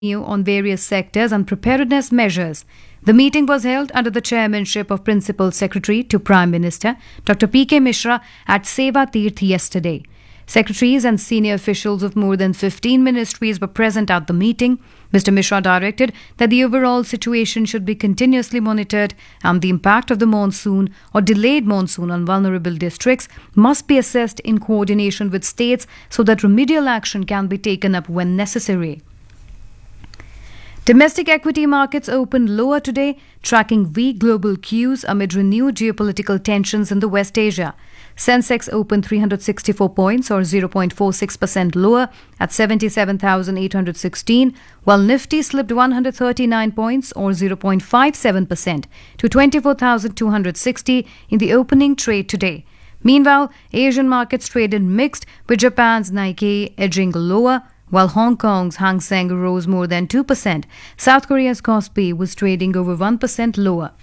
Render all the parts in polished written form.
on various sectors and preparedness measures. The meeting was held under the chairmanship of Principal Secretary to Prime Minister Dr. P.K. Mishra at Seva Tirth yesterday. Secretaries and senior officials of more than 15 ministries were present at the meeting. Mr. Mishra directed that the overall situation should be continuously monitored and the impact of the monsoon or delayed monsoon on vulnerable districts must be assessed in coordination with states so that remedial action can be taken up when necessary. Domestic equity markets opened lower today, tracking weak global cues amid renewed geopolitical tensions in the West Asia. Sensex opened 364 points or 0.46% lower at 77,816, while Nifty slipped 139 points or 0.57% to 24,260 in the opening trade today. Meanwhile, Asian markets traded mixed, with Japan's Nikkei edging lower, while Hong Kong's Hang Seng rose more than 2%. South Korea's Kospi was trading over 1% lower.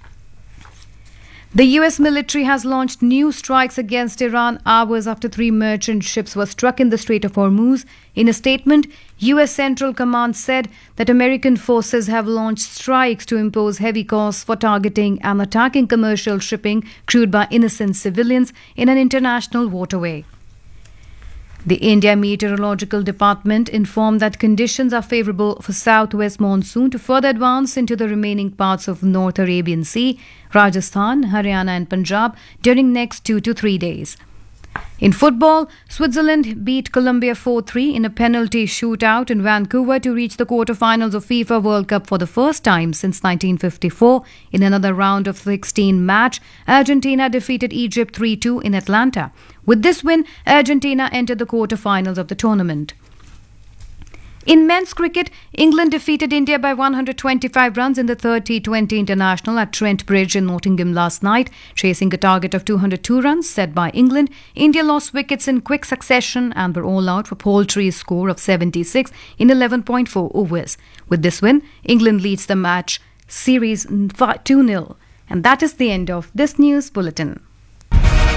The US military has launched new strikes against Iran hours after 3 merchant ships were struck in the Strait of Hormuz. In a statement, US Central Command said that American forces have launched strikes to impose heavy costs for targeting and attacking commercial shipping crewed by innocent civilians in an international waterway. The India Meteorological Department informed that conditions are favourable for southwest monsoon to further advance into the remaining parts of North Arabian Sea, Rajasthan, Haryana and Punjab during next 2 to 3 days. In football, Switzerland beat Colombia 4-3 in a penalty shootout in Vancouver to reach the quarter-finals of FIFA World Cup for the first time since 1954. In another round of 16 match, Argentina defeated Egypt 3-2 in Atlanta. With this win, Argentina entered the quarter-finals of the tournament. In men's cricket, England defeated India by 125 runs in the third T20 international at Trent Bridge in Nottingham last night, chasing a target of 202 runs set by England. India lost wickets in quick succession and were all out for Poultry's score of 76 in 11.4 overs. With this win, England leads the match series 2-0. And that is the end of this news bulletin.